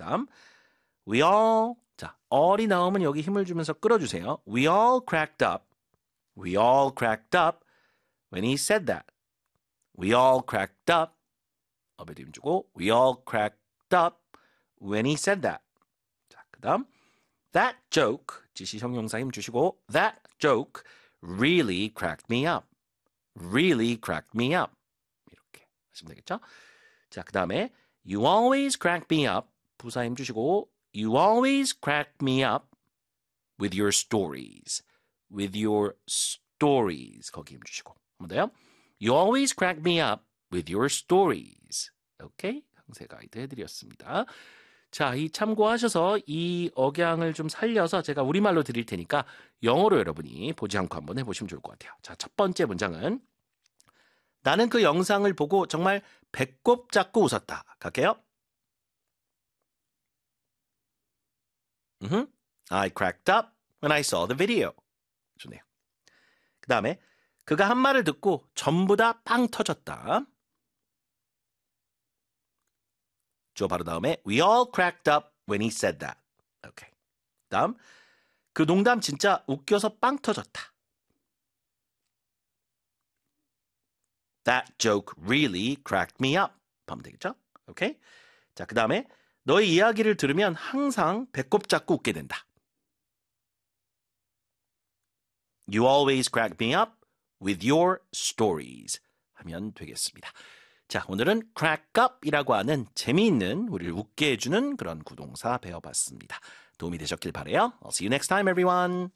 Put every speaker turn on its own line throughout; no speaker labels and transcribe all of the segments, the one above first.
다음 we all 자, all이 나오면 여기 힘을 주면서 끌어주세요. We all cracked up. We all cracked up when he said that. We all cracked up. 업에도 힘 주고 we all cracked up when he said that. 자, 그 다음 that joke 지시 형용사 힘 주시고 that joke really cracked me up. Really cracked me up. 이렇게 하시면 되겠죠? 자, 그 다음에 you always crack me up. 부사 힘 주시고 you always crack me up with your stories. With your stories. 거기 힘 주시고. 한 번 더요. You always crack me up with your stories. 오케이? 강세 가이드 해드렸습니다. 자, 이 참고하셔서 이 억양을 좀 살려서 제가 우리말로 드릴 테니까 영어로 여러분이 보지 않고 한번 해보시면 좋을 것 같아요. 자, 첫 번째 문장은 나는 그 영상을 보고 정말 배꼽 잡고 웃었다. 갈게요. I cracked up when I saw the video. 좋네요. 그 다음에 그가 한 말을 듣고 전부 다 빵 터졌다. 저 바로 다음에 we all cracked up when he said that. 오케이. 다음 그 농담 진짜 웃겨서 빵 터졌다. That joke really cracked me up. 하면 되겠죠? 오케이. 자, 그 다음에 너의 이야기를 들으면 항상 배꼽 잡고 웃게 된다. You always crack me up with your stories. 하면 되겠습니다. 자, 오늘은 crack up이라고 하는 재미있는 우리를 웃게 해주는 그런 구동사 배워봤습니다. 도움이 되셨길 바라요. I'll see you next time, everyone.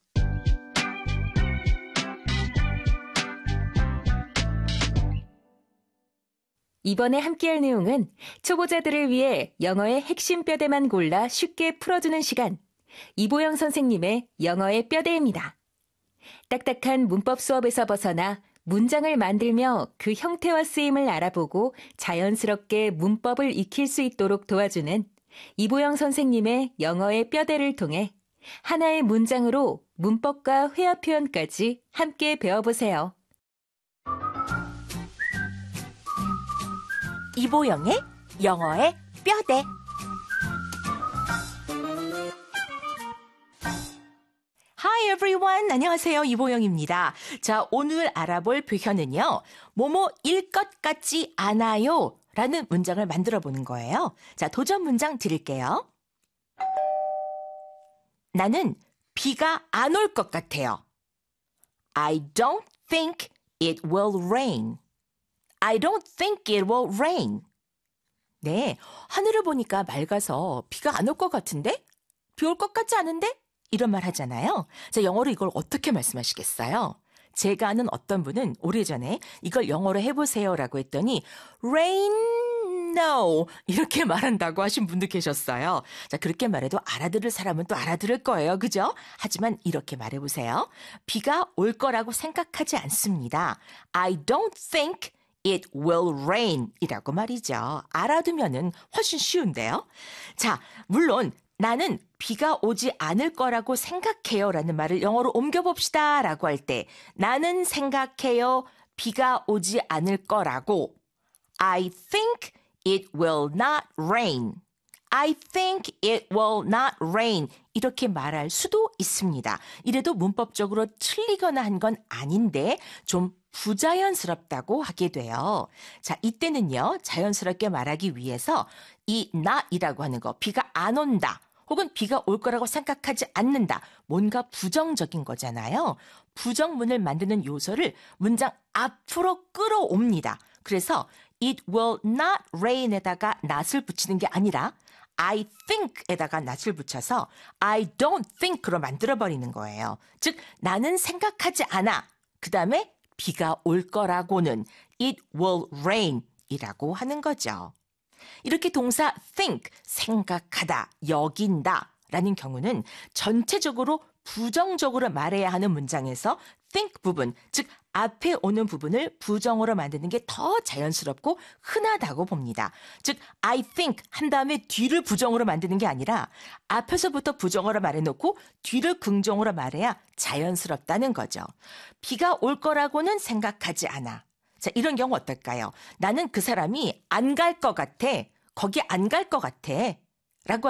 이번에 함께할 내용은 초보자들을 위해 영어의 핵심 뼈대만 골라 쉽게 풀어주는 시간. 이보영 선생님의 영어의 뼈대입니다. 딱딱한 문법 수업에서 벗어나 문장을 만들며 그 형태와 쓰임을 알아보고 자연스럽게 문법을 익힐 수 있도록 도와주는 이보영 선생님의 영어의 뼈대를 통해 하나의 문장으로 문법과 회화 표현까지 함께 배워보세요.
이보영의 영어의 뼈대. Hi everyone. 안녕하세요. 이보영입니다. 자, 오늘 알아볼 표현은요. 뭐뭐일 것 같지 않아요 라는 문장을 만들어 보는 거예요. 자, 도전 문장 드릴게요. 나는 비가 안 올 것 같아요. I don't think it will rain. I don't think it will rain. 네, 하늘을 보니까 맑아서 비가 안 올 것 같은데? 비 올 것 같지 않은데? 이런 말 하잖아요. 자, 영어로 이걸 어떻게 말씀하시겠어요? 제가 아는 어떤 분은 오래전에 이걸 영어로 해보세요 라고 했더니 rain no 이렇게 말한다고 하신 분도 계셨어요. 자, 그렇게 말해도 알아들을 사람은 또 알아들을 거예요. 그죠? 하지만 이렇게 말해보세요. 비가 올 거라고 생각하지 않습니다. I don't think it will rain 이라고 말이죠. 알아두면은 훨씬 쉬운데요. 자, 물론 나는 비가 오지 않을 거라고 생각해요 라는 말을 영어로 옮겨봅시다 라고 할 때 나는 생각해요 비가 오지 않을 거라고 I think it will not rain. I think it will not rain. 이렇게 말할 수도 있습니다. 이래도 문법적으로 틀리거나 한 건 아닌데 좀 부자연스럽다고 하게 돼요. 자, 이때는요. 자연스럽게 말하기 위해서 이 not이라고 하는 거 비가 안 온다. 혹은 비가 올 거라고 생각하지 않는다. 뭔가 부정적인 거잖아요. 부정문을 만드는 요소를 문장 앞으로 끌어옵니다. 그래서 it will not rain에다가 not을 붙이는 게 아니라 I think에다가 not을 붙여서 I don't think로 만들어버리는 거예요. 즉 나는 생각하지 않아. 그 다음에 비가 올 거라고는 it will rain 이라고 하는 거죠. 이렇게 동사 think, 생각하다, 여긴다 라는 경우는 전체적으로 부정적으로 말해야 하는 문장에서 think 부분, 즉 앞에 오는 부분을 부정으로 만드는 게 더 자연스럽고 흔하다고 봅니다. 즉 I think 한 다음에 뒤를 부정으로 만드는 게 아니라 앞에서부터 부정으로 말해놓고 뒤를 긍정으로 말해야 자연스럽다는 거죠. 비가 올 거라고는 생각하지 않아. 자, 이런 경우 어떨까요? 나는 그 사람이 안 갈 것 같아. 거기 안 갈 것 같아. 라고